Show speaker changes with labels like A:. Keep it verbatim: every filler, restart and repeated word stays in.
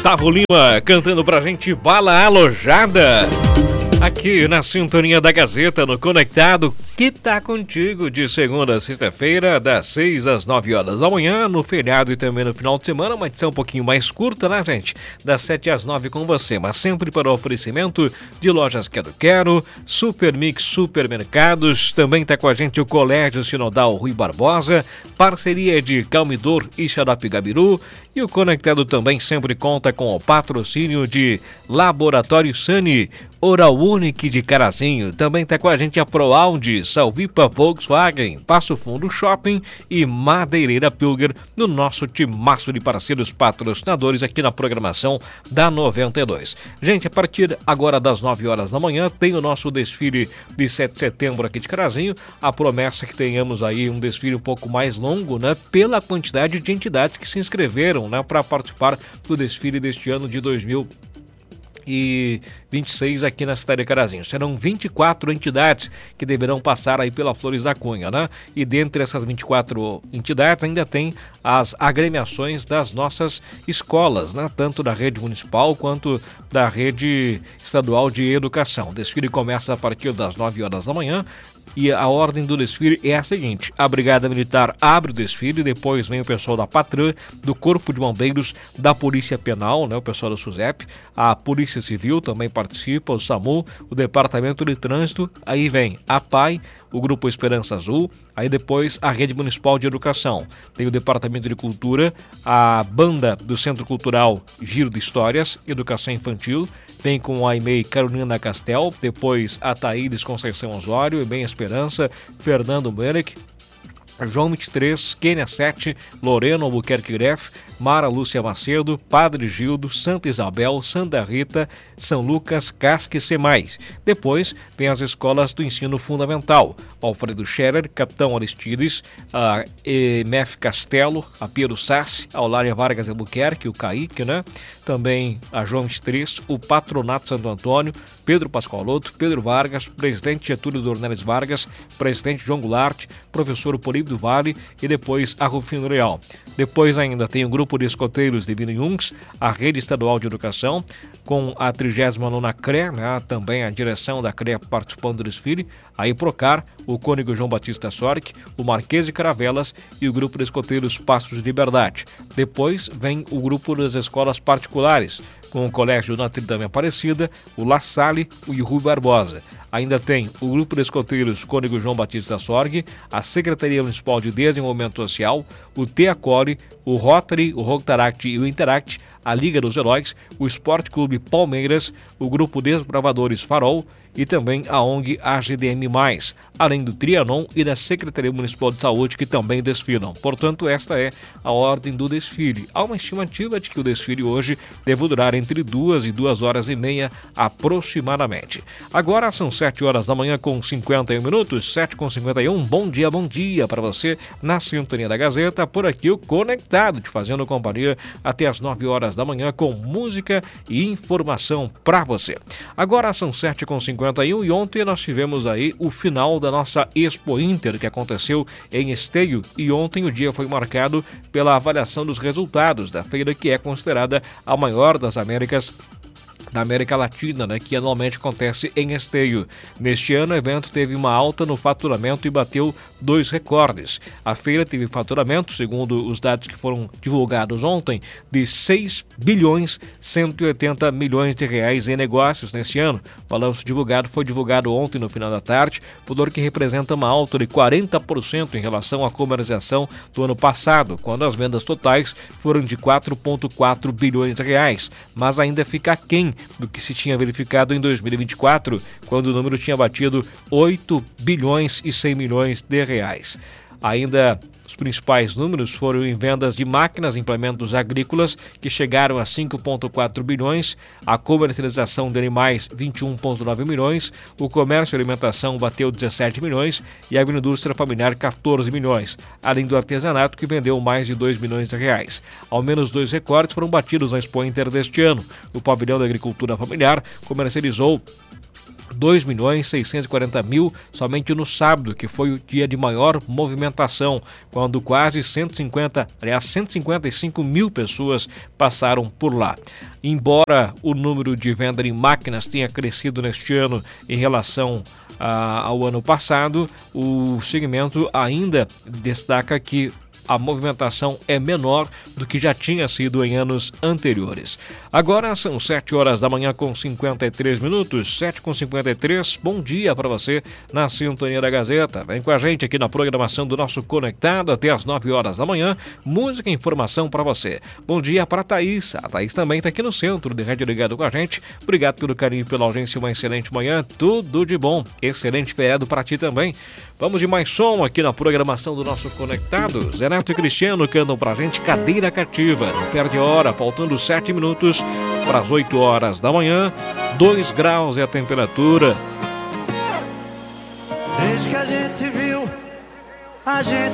A: Gustavo Lima cantando pra gente Bala Alojada. Aqui na sintonia da Gazeta, no Conectado, que tá contigo de segunda a sexta-feira, das seis às nove horas da manhã, no feriado e também no final de semana, uma edição um pouquinho mais curta, né, gente? Das sete às nove com você, mas sempre para o oferecimento de Lojas Quero Quero, Super Mix Supermercados, também tá com a gente o Colégio Sinodal Rui Barbosa, parceria de Calmidor e Xarope Gabiru, e o Conectado também sempre conta com o patrocínio de Laboratório Sani, Oral Unique de Carazinho. Também está com a gente a ProAude, Salvipa Volkswagen, Passo Fundo Shopping e Madeireira Pilger, no nosso timaço de parceiros patrocinadores aqui na programação da noventa e dois. Gente, a partir agora das nove horas da manhã tem o nosso desfile de sete de setembro aqui de Carazinho. A promessa é que tenhamos aí um desfile um pouco mais longo, né, pela quantidade de entidades que se inscreveram, né, para participar do desfile deste ano de dois mil e vinte e seis aqui na cidade de Carazinho. Serão vinte e quatro entidades que deverão passar aí pela Flores da Cunha, né? E dentre essas vinte e quatro entidades ainda tem as agremiações das nossas escolas, né? Tanto da rede municipal quanto da rede estadual de educação. O desfile começa a partir das nove horas da manhã. E a ordem do desfile é a seguinte: a Brigada Militar abre o desfile, depois vem o pessoal da Patrã, do Corpo de Bombeiros, da Polícia Penal, né, o pessoal da SUSEP, a Polícia Civil também participa, o SAMU, o Departamento de Trânsito, aí vem a P A I, o Grupo Esperança Azul, aí depois a Rede Municipal de Educação, tem o Departamento de Cultura, a Banda do Centro Cultural Giro de Histórias, Educação Infantil, vem com a E M E I Carolina Castel, depois a Thaídes Conceição Osório, e Bem Esperança, Fernando Merek, João vinte e três, Quênia sete, Lorena Albuquerque Greff, Mara Lúcia Macedo, Padre Gildo, Santa Isabel, Santa Rita, São Lucas, Casque e Semais. Depois vem as escolas do ensino fundamental: Alfredo Scherer, Capitão Aristides, a E M F Castelo, a Piero Sassi, a Eulália Vargas Albuquerque, o Caíque, né? Também a João vinte e três, o Patronato Santo Antônio, Pedro Pascoaloto, Pedro Vargas, Presidente Getúlio Dornelles Vargas, Presidente João Goulart, Professor Políbio do Vale e depois a Rufino Real. Depois ainda tem o Grupo de Escoteiros Divino Jungs, a Rede Estadual de Educação, com a trigésima nona C R E, né, também a direção da C R E participando do desfile, a Iprocar, o Cônego João Batista Sorque, o Marquês de Caravelas e o Grupo de Escoteiros Passos de Liberdade. Depois vem o grupo das escolas particulares, com o Colégio Notre Dame Aparecida, o La Salle e o Rui Barbosa. Ainda tem o Grupo de Escoteiros Cônego João Batista Sorgue, a Secretaria Municipal de Desenvolvimento Social, o Teacore, o Rotary, o Rotaract e o Interact, a Liga dos Heróis, o Esporte Clube Palmeiras, o Grupo Desbravadores Farol e também a O N G A G D M mais, além do Trianon e da Secretaria Municipal de Saúde, que também desfilam. Portanto, esta é a ordem do desfile. Há uma estimativa de que o desfile hoje deve durar entre duas e duas horas e meia aproximadamente. Agora são sete horas da manhã com cinquenta e um minutos, sete com cinquenta e um. Bom dia, bom dia para você na sintonia da Gazeta, por aqui o Conectado, te fazendo companhia até as nove horas da manhã com música e informação para você. Agora são sete com cinquenta e um e ontem nós tivemos aí o final da nossa Expo Inter, que aconteceu em Esteio, e ontem o dia foi marcado pela avaliação dos resultados da feira, que é considerada a maior das Américas da América Latina, né, que anualmente acontece em Esteio. Neste ano, o evento teve uma alta no faturamento e bateu dois recordes. A feira teve faturamento, segundo os dados que foram divulgados ontem, de seis bilhões cento e oitenta milhões de reais em negócios neste ano. O balanço divulgado foi divulgado ontem no final da tarde, valor que representa uma alta de quarenta por cento em relação à comercialização do ano passado, quando as vendas totais foram de quatro vírgula quatro bilhões de reais, mas ainda fica aquém do que se tinha verificado em dois mil e vinte e quatro, quando o número tinha batido oito bilhões e cem milhões de reais. Ainda os principais números foram em vendas de máquinas e implementos agrícolas, que chegaram a cinco vírgula quatro bilhões, a comercialização de animais vinte e um vírgula nove milhões, o comércio e alimentação bateu dezessete milhões e a agroindústria familiar catorze milhões, além do artesanato, que vendeu mais de dois milhões de reais. Ao menos dois recordes foram batidos na Expo Inter deste ano. O pavilhão da agricultura familiar comercializou dois milhões seiscentos e quarenta mil somente no sábado, que foi o dia de maior movimentação, quando quase cento e cinquenta, aliás, cento e cinquenta e cinco mil pessoas passaram por lá. Embora o número de venda de máquinas tenha crescido neste ano em relação a, ao ano passado, o segmento ainda destaca que a movimentação é menor do que já tinha sido em anos anteriores. Agora são sete horas da manhã com cinquenta e três minutos, sete com cinquenta e três. Bom dia para você na sintonia da Gazeta. Vem com a gente aqui na programação do nosso Conectado até as nove horas da manhã. Música e informação para você. Bom dia para a Thaís. A Thaís também está aqui no centro de rádio ligado com a gente. Obrigado pelo carinho e pela audiência. Uma excelente manhã. Tudo de bom. Excelente feriado para ti também. Vamos de mais som aqui na programação do nosso Conectado. Zé Neto e Cristiano cantam pra gente Cadeira Cativa. Não perde hora, faltando sete minutos para as oito horas da manhã. dois graus é a temperatura.
B: Desde que a gente se viu, a gente